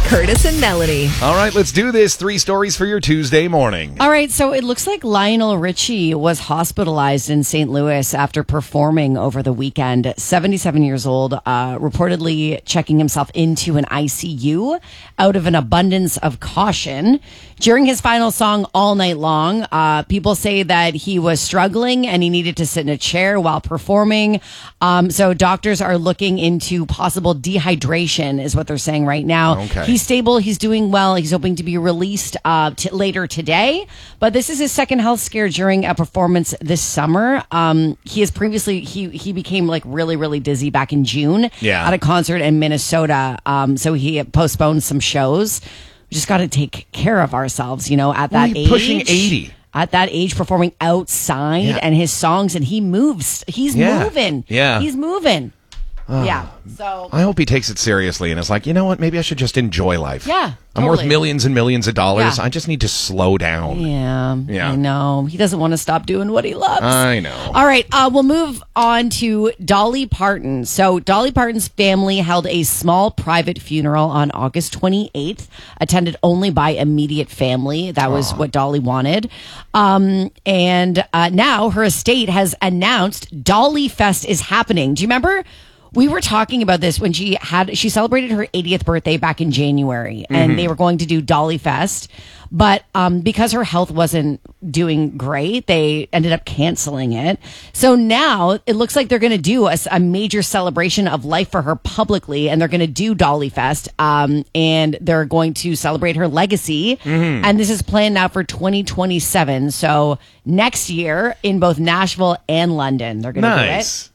Curtis and Melanie. All right, let's do this. 3 stories for your Tuesday morning. All right, so it looks like Lionel Richie was hospitalized in St. Louis after performing over the weekend. 77 years old, reportedly checking himself into an ICU out of an abundance of caution. During his final song, All Night Long, people say that he was struggling and he needed to sit in a chair while performing. So doctors are looking into possible dehydration is what they're saying right now. Okay. He's stable. He's doing well. He's hoping to be released later today. But this is his second health scare during a performance this summer. He has previously, he became like really, really dizzy back in June at a concert in Minnesota. So he postponed some shows. We just got to take care of ourselves, at that age. Pushing 80. At that age, performing outside and his songs, and he moves. He's moving. Yeah. He's moving. So I hope he takes it seriously and is like, you know what? Maybe I should just enjoy life. Yeah, I'm worth totally. millions and millions of dollars. Yeah. I just need to slow down. Yeah, I know. He doesn't want to stop doing what he loves. I know. All right, we'll move on to Dolly Parton. So Dolly Parton's family held a small private funeral on August 28th, attended only by immediate family. That was what Dolly wanted. And now her estate has announced Dolly Fest is happening. Do you remember? We were talking about this when she celebrated her 80th birthday back in January, and they were going to do Dolly Fest, but because her health wasn't doing great, they ended up canceling it. So now it looks like they're going to do a major celebration of life for her publicly, and they're going to do Dolly Fest, and they're going to celebrate her legacy. And this is planned now for 2027. So next year in both Nashville and London, they're going to do it.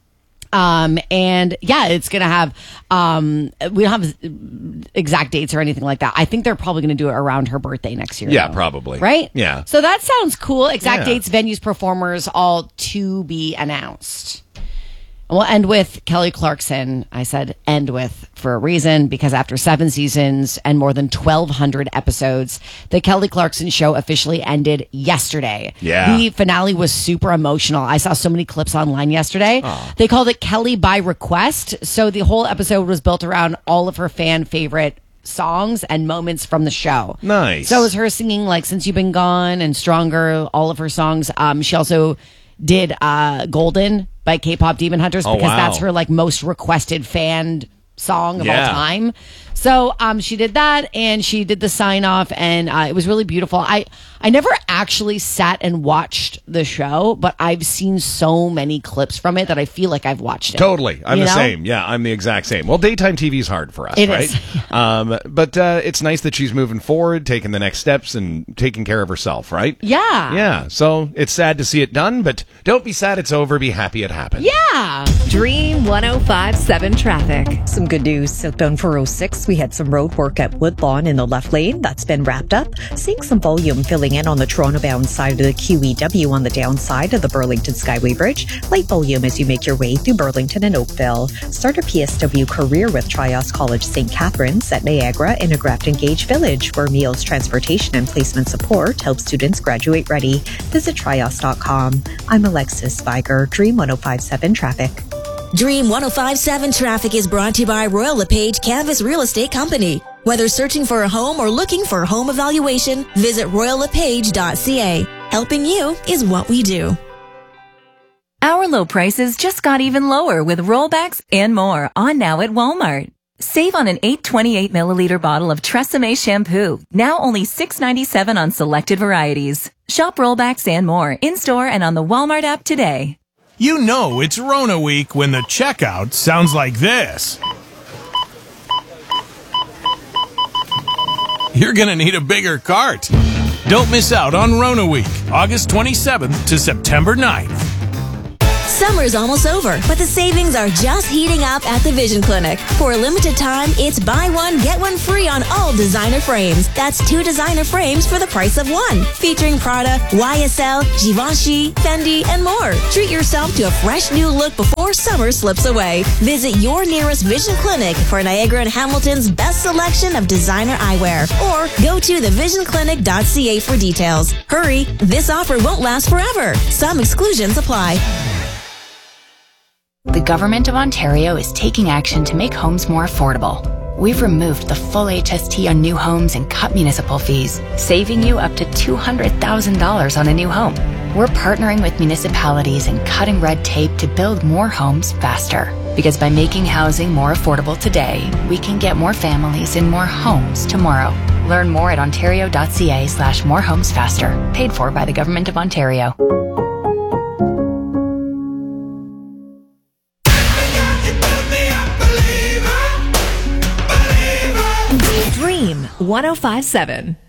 And it's going to have, we don't have exact dates or anything like that. I think they're probably going to do it around her birthday next year. Yeah, though. probably. Right? Yeah. So that sounds cool. Exact dates, venues, performers, all to be announced. And we'll end with Kelly Clarkson. I said end with for a reason, because after 7 seasons and more than 1,200 episodes, the Kelly Clarkson show officially ended yesterday. Yeah. The finale was super emotional. I saw so many clips online yesterday. They called it Kelly by Request. So the whole episode was built around all of her fan favorite songs and moments from the show. Nice. So it was her singing like Since You've Been Gone and Stronger, all of her songs. She also did Golden by K-Pop Demon Hunters, because that's her like most requested fan song of all time. So she did that, and she did the sign off, and it was really beautiful. I never actually sat and watched the show, but I've seen so many clips from it that I feel like I've watched it. Totally. I'm the same. Yeah, I'm the exact same. Well, daytime TV is hard for us, It right? is. But it's nice that she's moving forward, taking the next steps, and taking care of herself, right? Yeah. Yeah. So it's sad to see it done, but don't be sad it's over. Be happy it happened. Yeah. Dream 105.7 traffic. Some good news. Southbound 406, we had some road work at Woodlawn in the left lane. That's been wrapped up. Seeing some volume filling in on the Toronto-bound side of the QEW on the downside of the Burlington Skyway Bridge. Light volume as you make your way through Burlington and Oakville. Start a PSW career with Trios College St. Catharines at Niagara in a Grafton Gage Village, where meals, transportation, and placement support help students graduate ready. Visit trios.com. I'm Alexis Viger, Dream 105.7 Traffic. Dream 105.7 Traffic is brought to you by Royal LePage Canvas Real Estate Company. Whether searching for a home or looking for a home evaluation, visit royallepage.ca. Helping you is what we do. Our low prices just got even lower with rollbacks and more on now at Walmart. Save on an 828 milliliter bottle of Tresemme shampoo, now only $6.97 on selected varieties. Shop rollbacks and more in-store and on the Walmart app today. You know it's Rona week when the checkout sounds like this. You're gonna need a bigger cart. Don't miss out on Rona week, August 27th to September 9th. Summer's almost over, but the savings are just heating up at the Vision Clinic. For a limited time, it's buy one, get one free on all designer frames. That's 2 designer frames for the price of 1. Featuring Prada, YSL, Givenchy, Fendi, and more. Treat yourself to a fresh new look before summer slips away. Visit your nearest Vision Clinic for Niagara and Hamilton's best selection of designer eyewear. Or go to thevisionclinic.ca for details. Hurry, this offer won't last forever. Some exclusions apply. The Government of Ontario is taking action to make homes more affordable. we've removed the full HST on new homes and cut municipal fees, saving you up to $200,000 on a new home. We're partnering with municipalities and cutting red tape to build more homes faster. Because by making housing more affordable today, we can get more families in more homes tomorrow. Learn more at ontario.ca/morehomesfaster. Paid for by the Government of Ontario. Dream 1057.